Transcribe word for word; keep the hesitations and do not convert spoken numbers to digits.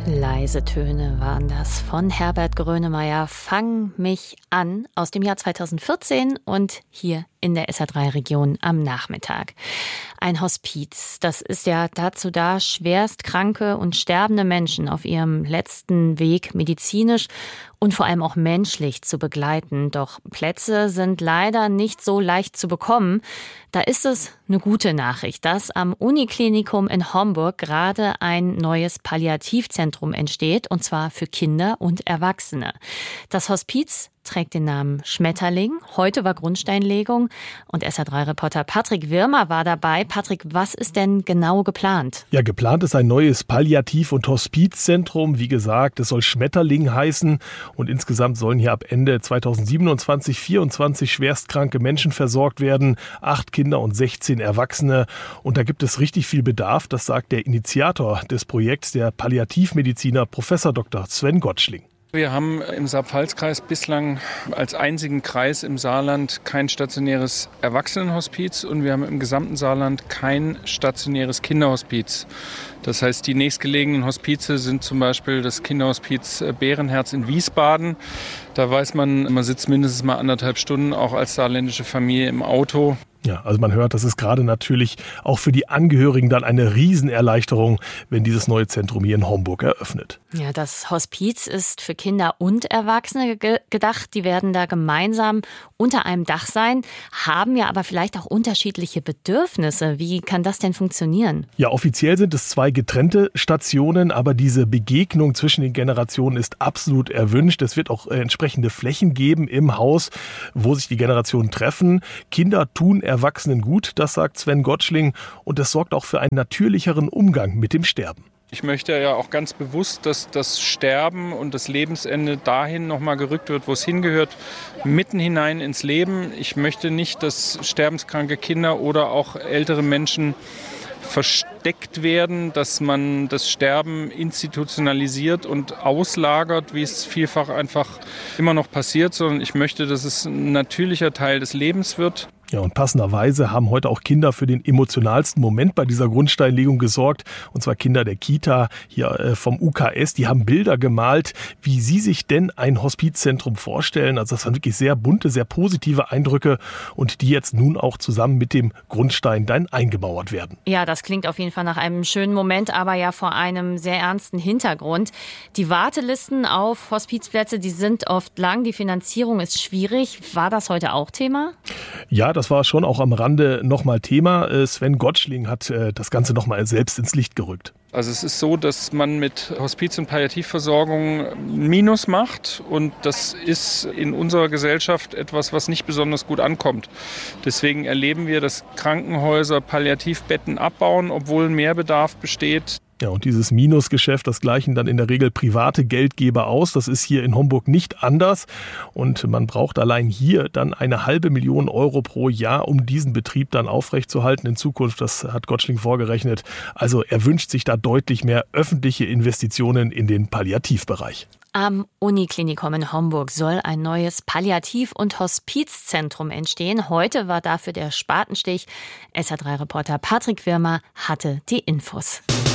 Leise Töne waren das von Herbert Grönemeyer. Fang mich an aus dem Jahr zweitausendvierzehn und hier in der S R drei Region am Nachmittag. Ein Hospiz, das ist ja dazu da, schwerst kranke und sterbende Menschen auf ihrem letzten Weg medizinisch und vor allem auch menschlich zu begleiten. Doch Plätze sind leider nicht so leicht zu bekommen. Da ist es eine gute Nachricht, dass am Uniklinikum in Homburg gerade ein neues Palliativzentrum entsteht, und zwar für Kinder und Erwachsene. Das Hospiz trägt den Namen Schmetterling. Heute war Grundsteinlegung und S R drei Reporter Patrick Wirmer war dabei. Patrick, was ist denn genau geplant? Ja, geplant ist ein neues Palliativ- und Hospizzentrum. Wie gesagt, es soll Schmetterling heißen und insgesamt sollen hier ab Ende zweitausendsiebenundzwanzig vierundzwanzig schwerstkranke Menschen versorgt werden. Acht Kinder und sechzehn Erwachsene. Und da gibt es richtig viel Bedarf. Das sagt der Initiator des Projekts, der Palliativmediziner Professor Doktor Sven Gottschling. Wir haben im Saar-Pfalz-Kreis bislang als einzigen Kreis im Saarland kein stationäres Erwachsenenhospiz und wir haben im gesamten Saarland kein stationäres Kinderhospiz. Das heißt, die nächstgelegenen Hospize sind zum Beispiel das Kinderhospiz Bärenherz in Wiesbaden. Da weiß man, man sitzt mindestens mal anderthalb Stunden auch als saarländische Familie im Auto. Ja, also man hört, das ist gerade natürlich auch für die Angehörigen dann eine Riesenerleichterung, wenn dieses neue Zentrum hier in Homburg eröffnet. Ja, das Hospiz ist für Kinder und Erwachsene ge- gedacht. Die werden da gemeinsam unter einem Dach sein, haben ja aber vielleicht auch unterschiedliche Bedürfnisse. Wie kann das denn funktionieren? Ja, offiziell sind es zwei getrennte Stationen, aber diese Begegnung zwischen den Generationen ist absolut erwünscht. Es wird auch äh, entsprechende Flächen geben im Haus, wo sich die Generationen treffen. Kinder tun Erwachsenen gut, das sagt Sven Gottschling, und das sorgt auch für einen natürlicheren Umgang mit dem Sterben. Ich möchte ja auch ganz bewusst, dass das Sterben und das Lebensende dahin nochmal gerückt wird, wo es hingehört, mitten hinein ins Leben. Ich möchte nicht, dass sterbenskranke Kinder oder auch ältere Menschen versteckt werden, dass man das Sterben institutionalisiert und auslagert, wie es vielfach einfach immer noch passiert, sondern ich möchte, dass es ein natürlicher Teil des Lebens wird. Ja, und passenderweise haben heute auch Kinder für den emotionalsten Moment bei dieser Grundsteinlegung gesorgt. Und zwar Kinder der Kita hier äh, vom U K S. Die haben Bilder gemalt, wie sie sich denn ein Hospizzentrum vorstellen. Also das waren wirklich sehr bunte, sehr positive Eindrücke und die jetzt nun auch zusammen mit dem Grundstein dann eingemauert werden. Ja, das klingt auf jeden Fall nach einem schönen Moment, aber ja vor einem sehr ernsten Hintergrund. Die Wartelisten auf Hospizplätze, die sind oft lang. Die Finanzierung ist schwierig. War das heute auch Thema? Ja, das war schon auch am Rande nochmal Thema. Sven Gottschling hat das Ganze nochmal selbst ins Licht gerückt. Also es ist so, dass man mit Hospiz- und Palliativversorgung Minus macht und das ist in unserer Gesellschaft etwas, was nicht besonders gut ankommt. Deswegen erleben wir, dass Krankenhäuser Palliativbetten abbauen, obwohl Mehrbedarf besteht. Ja, und dieses Minusgeschäft, das gleichen dann in der Regel private Geldgeber aus. Das ist hier in Homburg nicht anders. Und man braucht allein hier dann eine halbe Million Euro pro Jahr, um diesen Betrieb dann aufrechtzuerhalten in Zukunft. Das hat Gottschling vorgerechnet. Also er wünscht sich da deutlich mehr öffentliche Investitionen in den Palliativbereich. Am Uniklinikum in Homburg soll ein neues Palliativ- und Hospizzentrum entstehen. Heute war dafür der Spatenstich. S R drei Reporter Patrick Wirmer hatte die Infos.